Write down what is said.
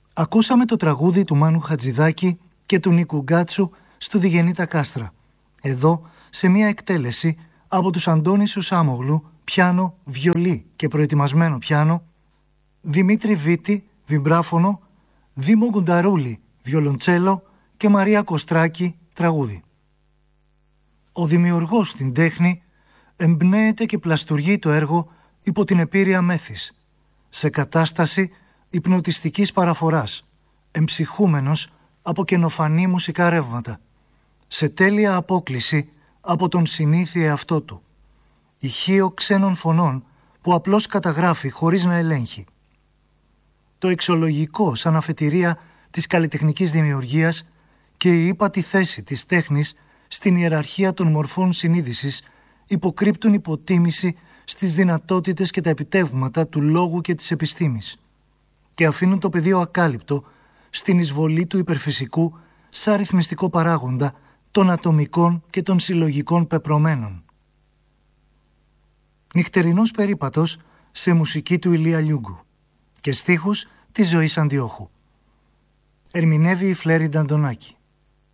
Ακούσαμε το τραγούδι του Μάνου Χατζηδάκη και του Νίκου Γκάτσου στο Διγεννήτα Κάστρα. Εδώ σε μια εκτέλεση από τους Αντώνη Σουσάμογλου, πιάνο, βιολί και προετοιμασμένο πιάνο, Δημήτρη Βίτη, βιμπράφωνο, Δήμο Γκουνταρούλη, βιολοντσέλο και Μαρία Κοστράκη, τραγούδι. Ο δημιουργός στην τέχνη εμπνέεται και πλαστουργεί το έργο υπό την επήρεια μέθης, σε κατάσταση υπνοτιστικής παραφοράς, εμψυχούμενος από καινοφανή μουσικά ρεύματα, σε τέλεια απόκλιση από τον συνήθι εαυτό του, ηχείο ξένων φωνών που απλώς καταγράφει χωρίς να ελέγχει. Το εξολογικό σαν αφετηρία της καλλιτεχνικής δημιουργίας και η ύπατη θέση της τέχνης στην ιεραρχία των μορφών συνείδησης υποκρύπτουν υποτίμηση στις δυνατότητες και τα επιτεύγματα του λόγου και της επιστήμης και αφήνουν το πεδίο ακάλυπτο στην εισβολή του υπερφυσικού σαν ρυθμιστικό παράγοντα των ατομικών και των συλλογικών πεπρωμένων. Νυχτερινός περίπατος σε μουσική του Ηλία Λιούγκου και στίχους της Ζωής Αντιόχου. Ερμηνεύει η Φλέριντα Αντωνάκη.